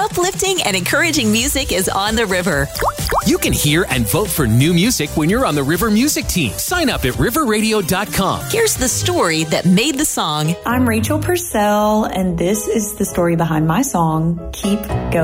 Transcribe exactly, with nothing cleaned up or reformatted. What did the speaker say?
Uplifting and encouraging music is on the river. You can hear and vote for new music when you're on the River Music Team. Sign up at river radio dot com. Here's the story that made the song. I'm Rachel Purcell, and this is the story behind my song, Keep Going.